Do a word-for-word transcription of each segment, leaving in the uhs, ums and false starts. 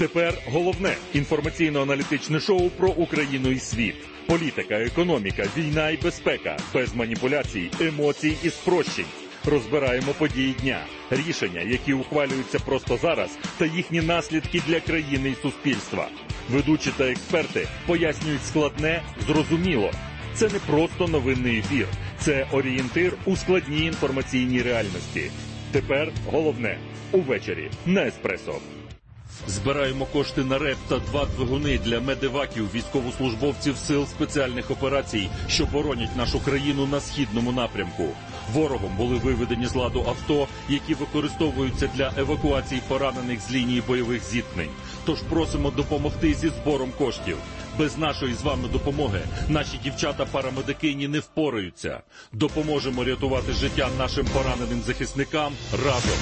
Тепер головне інформаційно-аналітичне шоу про Україну і світ. Політика, економіка, війна і безпека. Без маніпуляцій, емоцій і спрощень. Розбираємо події дня, рішення, які ухвалюються просто зараз, та їхні наслідки для країни і суспільства. Ведучі та експерти пояснюють складне, зрозуміло. Це не просто новинний ефір. Це орієнтир у складній інформаційній реальності. Тепер головне – увечері на Еспресо. Збираємо кошти на РЕП та два двигуни для медеваків військовослужбовців Сил спеціальних операцій, що боронять нашу країну на східному напрямку. Ворогом були виведені з ладу авто, які використовуються для евакуації поранених з лінії бойових зіткнень. Тож просимо допомогти зі збором коштів. Без нашої з вами допомоги наші дівчата-парамедикині не впораються. Допоможемо рятувати життя нашим пораненим захисникам разом.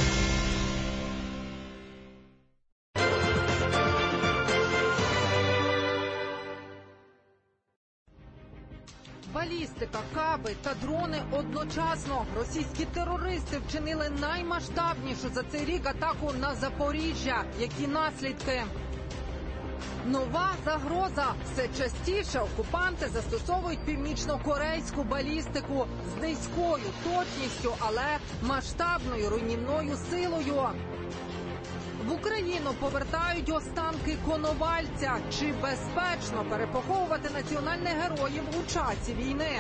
Балістика, каби та дрони одночасно. Російські терористи вчинили наймасштабнішу за цей рік атаку на Запоріжжя. Які наслідки? Нова загроза. Все частіше окупанти застосовують північно-корейську балістику з низькою точністю, але масштабною руйнівною силою. В Україну повертають останки Коновальця. Чи безпечно перепоховувати національних героїв у часі війни?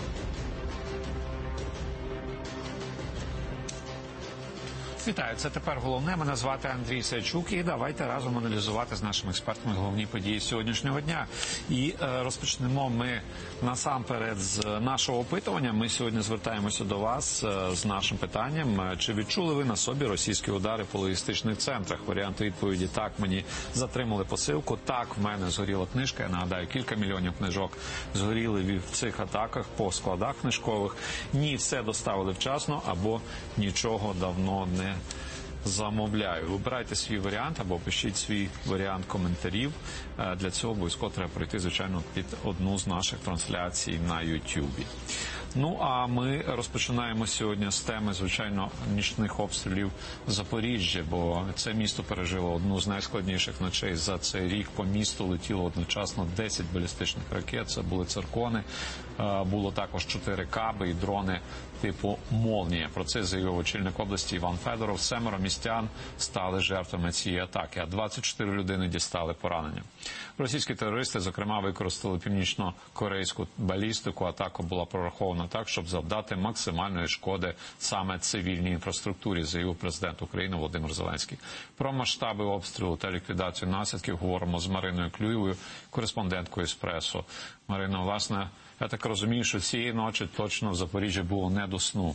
Вітаю, це тепер головне. Мене звати Андрій Сачук, і давайте разом аналізувати з нашими експертами головні події сьогоднішнього дня. І е, розпочнемо ми насамперед з нашого опитування. Ми сьогодні звертаємося до вас е, з нашим питанням. Чи відчули ви на собі російські удари по логістичних центрах? Варіанти відповіді: так, мені затримали посилку, так, в мене згоріла книжка. Я нагадаю, кілька мільйонів книжок згоріли в цих атаках по складах книжкових. Ні, все доставили вчасно, або нічого давно не замовляю. Вибирайте свій варіант або пишіть свій варіант коментарів. Для цього обов'язково треба пройти, звичайно, під одну з наших трансляцій на Ютубі. Ну, а ми розпочинаємо сьогодні з теми, звичайно, нічних обстрілів Запоріжжя, бо це місто пережило одну з найскладніших ночей за цей рік. По місту летіло одночасно десять балістичних ракет, це були циркони, було також чотири каби і дрони типу «Молнія». Про це заявив очільник області Іван Федоров. Семеро містян стали жертвами цієї атаки, а двадцять чотири людини дістали поранення. Російські терористи, зокрема, використали північно-корейську балістику. Атака була прорахована так, щоб завдати максимальної шкоди саме цивільній інфраструктурі, заявив президент України Володимир Зеленський. Про масштаби обстрілу та ліквідацію наслідків говоримо з Мариною Клюєвою, кореспонденткою «Еспресо». Марино, власне, я так розумію, що цієї ночі точно в Запоріжжі було не до сну.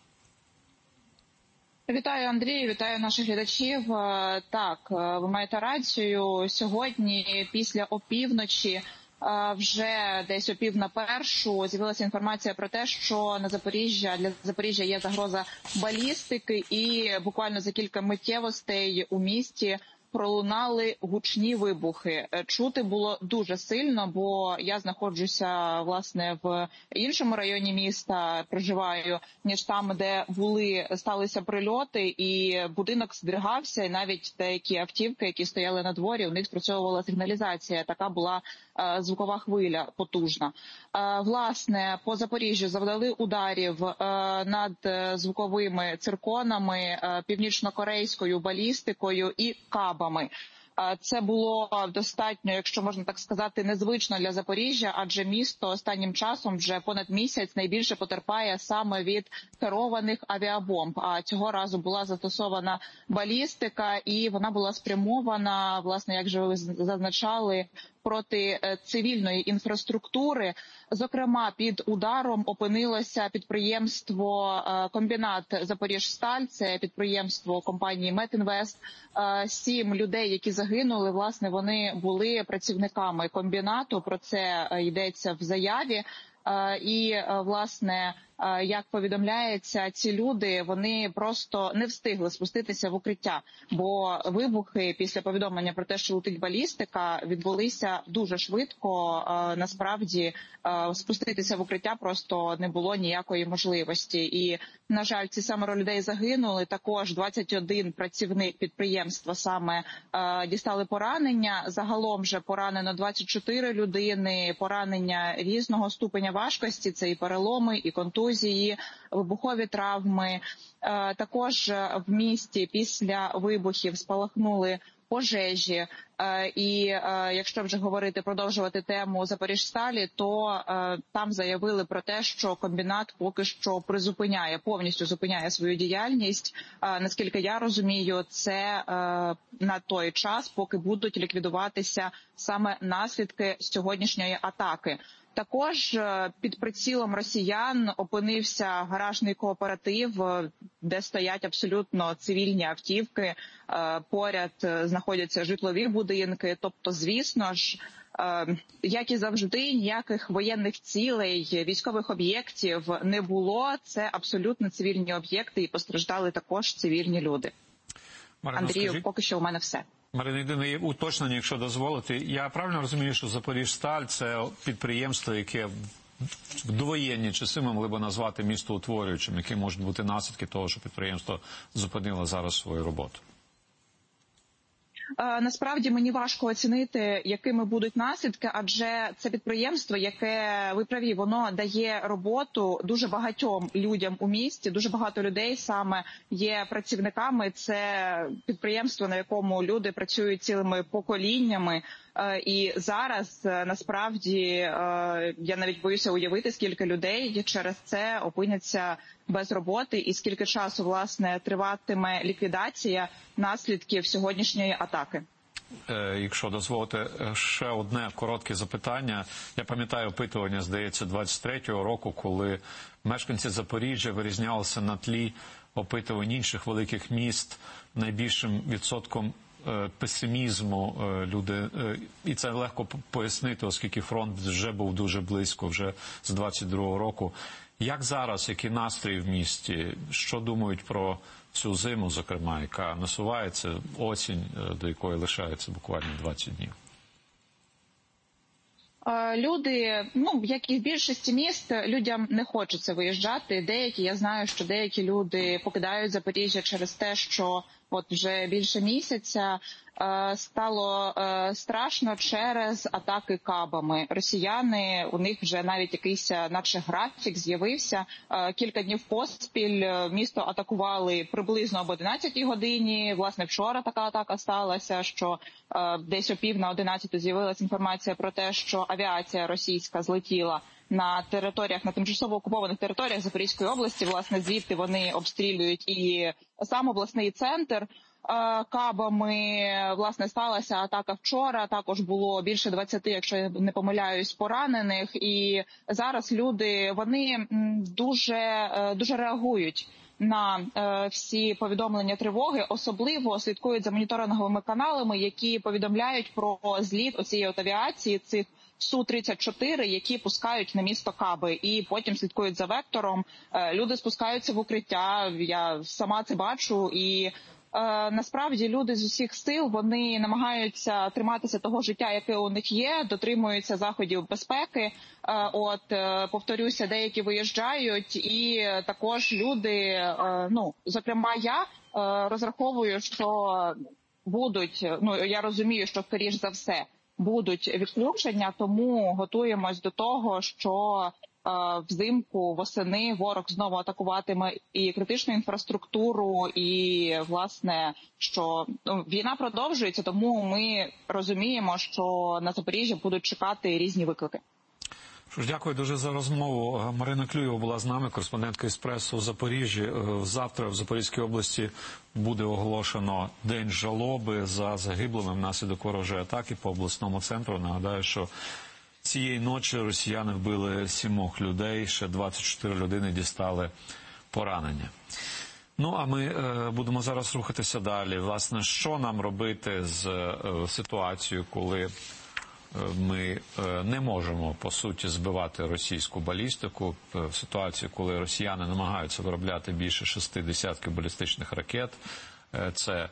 Вітаю, Андрій, вітаю наших глядачів. Так, ви маєте рацію. Сьогодні після опівночі, вже десь о пів на першу, з'явилася інформація про те, що на Запоріжжя, для Запоріжжя є загроза балістики, і буквально за кілька миттєвостей у місті пролунали гучні вибухи. Чути було дуже сильно, бо я знаходжуся, власне, в іншому районі міста, проживаю, ніж там, де були, сталися прильоти, і будинок здригався, і навіть деякі автівки, які стояли на дворі, у них спрацьовувала сигналізація. Така була е, звукова хвиля потужна. Е, власне, по Запоріжжю завдали ударів е, над звуковими цирконами, е, північно-корейською балістикою і кабами. Це було достатньо, якщо можна так сказати, незвично для Запоріжжя, адже місто останнім часом вже понад місяць найбільше потерпає саме від керованих авіабомб. А цього разу була застосована балістика, і вона була спрямована, власне, як же ви зазначали, проти цивільної інфраструктури. Зокрема, під ударом опинилося підприємство, комбінат «Запоріжсталь», це підприємство компанії «Метінвест». Сім людей, які загинули, власне, вони були працівниками комбінату, про це йдеться в заяві. І, власне, Як повідомляється, ці люди, вони просто не встигли спуститися в укриття, бо вибухи після повідомлення про те, що летить балістика, відбулися дуже швидко. Насправді спуститися в укриття просто не було ніякої можливості. І, на жаль, ці семеро людей загинули. Також двадцять один працівник підприємства саме дістали поранення. Загалом же поранено двадцять чотири людини, поранення різного ступеня важкості, це і переломи, і контузії, вибухові травми. Також в місті після вибухів спалахнули пожежі. І якщо вже говорити, продовжувати тему Запоріжсталі, то там заявили про те, що комбінат поки що призупиняє, повністю зупиняє свою діяльність. Наскільки я розумію, це на той час, поки будуть ліквідуватися саме наслідки сьогоднішньої атаки. Також під прицілом росіян опинився гаражний кооператив, де стоять абсолютно цивільні автівки, поряд знаходяться житлові будинки. Тобто, звісно ж, як і завжди, ніяких воєнних цілей, військових об'єктів не було. Це абсолютно цивільні об'єкти і постраждали також цивільні люди. Марина, Андрію, скажіть... поки що у мене все. Марина, єдине уточнення, якщо дозволити. Я правильно розумію, що Запоріжсталь – це підприємство, яке в довоєнні часи ми могли б назвати містоутворюючим, які можуть бути наслідки того, що підприємство зупинило зараз свою роботу? Насправді мені важко оцінити, якими будуть наслідки, адже це підприємство, яке, ви праві, воно дає роботу дуже багатьом людям у місті, дуже багато людей саме є працівниками. Це підприємство, на якому люди працюють цілими поколіннями. І зараз, насправді, я навіть боюся уявити, скільки людей через це опиняться без роботи і скільки часу, власне, триватиме ліквідація наслідків сьогоднішньої атаки. Якщо дозволите, ще одне коротке запитання. Я пам'ятаю опитування, здається, двадцять третього року, коли мешканці Запоріжжя вирізнялися на тлі опитувань інших великих міст найбільшим відсотком песимізму люди, і це легко пояснити, оскільки фронт вже був дуже близько, вже з двадцять другого року. Як зараз, який настрій в місті, що думають про цю зиму, зокрема, яка насувається, осінь, до якої лишається буквально двадцять днів? Люди, ну, як і в більшості міст, людям не хочеться виїжджати. Деякі, я знаю, що деякі люди покидають Запоріжжя через те, що от вже більше місяця е, стало е, страшно через атаки кабами. Росіяни, у них вже навіть якийсь наче графік з'явився. Е, кілька днів поспіль місто атакували приблизно об одинадцятій годині. Власне, вчора така атака сталася, що е, десь о пів на одинадцяту з'явилася інформація про те, що авіація російська злетіла на територіях, на тимчасово окупованих територіях Запорізької області. Власне, звідти вони обстрілюють і сам обласний центр кабами. Власне, сталася атака вчора, також було більше двадцяти, якщо я не помиляюсь, поранених. І зараз люди, вони дуже, дуже реагують на е, всі повідомлення тривоги, особливо слідкують за моніторинговими каналами, які повідомляють про зліт оцієї от авіації, цих Су тридцять чотири, які пускають на місто каби, і потім слідкують за вектором. Е, люди спускаються в укриття, я сама це бачу, і е, насправді люди з усіх сил, вони намагаються триматися того життя, яке у них є, дотримуються заходів безпеки. Е, от, е, повторюся, деякі виїжджають, і також люди, е, ну, зокрема я, е, розраховую, що будуть, ну, я розумію, що скоріш за все будуть відключення, тому готуємось до того, що е, взимку, восени ворог знову атакуватиме і критичну інфраструктуру, і, власне, що ну, війна продовжується, тому ми розуміємо, що на Запоріжжі будуть чекати різні виклики. Що ж, дякую дуже за розмову. Марина Клюєва була з нами, кореспондентка «Еспресо» у Запоріжжі. Завтра в Запорізькій області буде оголошено День жалоби за загиблими внаслідок ворожої атаки по обласному центру. Нагадаю, що цієї ночі росіяни вбили сімох людей, ще двадцять чотири людини дістали поранення. Ну, а ми е, будемо зараз рухатися далі. Власне, що нам робити з е, ситуацією, коли ми не можемо, по суті, збивати російську балістику в ситуації, коли росіяни намагаються виробляти більше шести десятків балістичних ракет. Це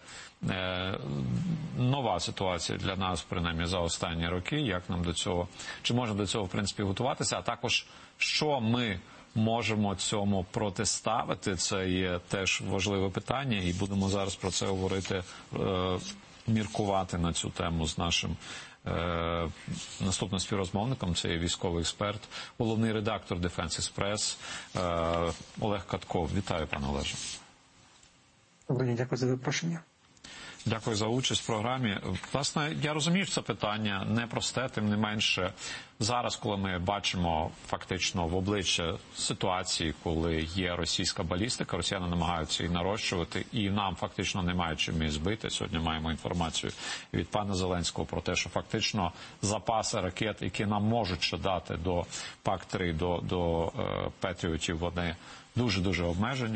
нова ситуація для нас, принаймні, за останні роки. Як нам до цього, чи можна до цього, в принципі, готуватися? А також, що ми можемо цьому протиставити, це є теж важливе питання, і будемо зараз про це говорити, міркувати на цю тему з нашим Е, наступним співрозмовником. Це є військовий експерт, головний редактор Defense Express е, Олег Катков. Вітаю, пане Олеже. Добрий день, дякую за запрошення. Дякую за участь в програмі. Власне, я розумію, що це питання непросте, тим не менше, зараз, коли ми бачимо фактично в обличчя ситуації, коли є російська балістика, росіяни намагаються її нарощувати, і нам фактично немає чим її збити. Сьогодні маємо інформацію від пана Зеленського про те, що фактично запаси ракет, які нам можуть ще дати до пак три, до, до е, Петріотів, вони дуже-дуже обмежені.